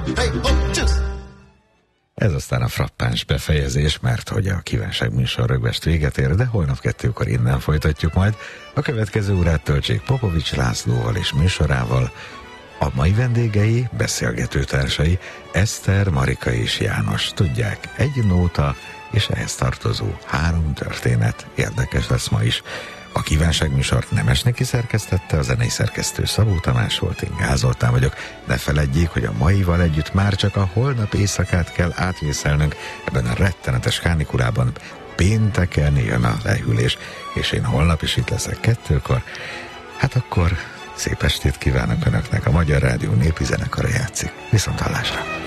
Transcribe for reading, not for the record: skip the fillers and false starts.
Ez aztán a frappáns befejezés, mert hogy a kívánság műsor rögvest véget ér, de holnap 2-kor innen folytatjuk majd. A következő órát töltsék Popovics Lászlóval és műsorával. A mai vendégei, beszélgetőtársai Eszter, Marika és János. Tudják, egy nóta és ehhez tartozó 3 történet. Érdekes lesz ma is. A kívánságműsort Nemesneki szerkesztette, a zenei szerkesztő Szabó Tamás volt, én Gál Zoltán vagyok. Ne feledjék, hogy a maival együtt már csak a holnap éjszakát kell átvészelnünk ebben a rettenetes kánikulában. Pénteken jön a lehűlés, és én holnap is itt leszek 2-kor. Hát akkor szép estét kívánok Önöknek, a Magyar Rádió népi zenekara játszik. Viszonthallásra!